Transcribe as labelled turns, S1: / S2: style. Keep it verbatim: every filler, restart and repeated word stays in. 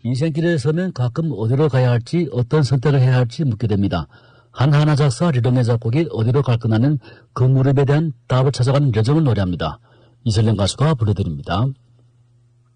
S1: 인생길에 서면 가끔 어디로 가야 할지 어떤 선택을 해야 할지 묻게 됩니다. 한하나 작사 리동의 작곡이 어디로 갈 거냐는 그 무렵에 대한 답을 찾아가는 여정을 노래합니다. 이설령 가수가 불러드립니다.